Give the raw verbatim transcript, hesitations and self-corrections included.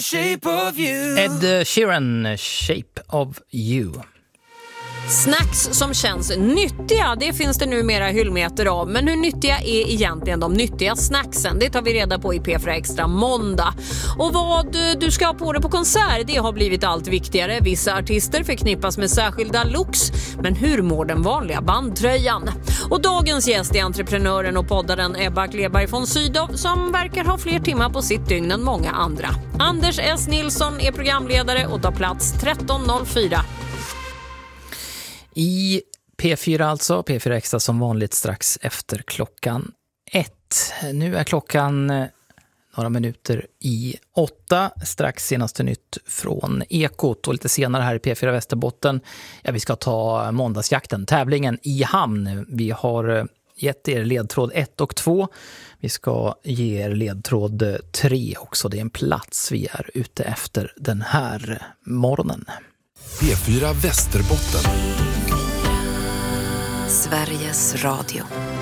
Shape of you. Ed Sheeran, Shape of you. Snacks som känns nyttiga, det finns det numera hyllmeter av. Men hur nyttiga är egentligen de nyttiga snacksen? Det tar vi reda på i P fyra Extra måndag. Och vad du ska ha på dig på konsert, det har blivit allt viktigare. Vissa artister förknippas med särskilda looks. Men hur mår den vanliga bandtröjan? Och dagens gäst är entreprenören och poddaren Ebba Kleberg von Sydow, som verkar ha fler timmar på sitt dygn än många andra. Anders S. Nilsson är programledare och tar plats tretton noll fyra. I P fyra alltså, P fyra Extra som vanligt strax efter klockan ett. Nu är klockan några minuter i åtta. Strax senaste nytt från Ekot och lite senare här i P fyra Västerbotten. Ja, vi ska ta måndagsjakten, tävlingen i hamn. Vi har gett er ledtråd ett och två. Vi ska ge er ledtråd tre också. Det är en plats vi är ute efter den här morgonen. P fyra Västerbotten. Sveriges Radio.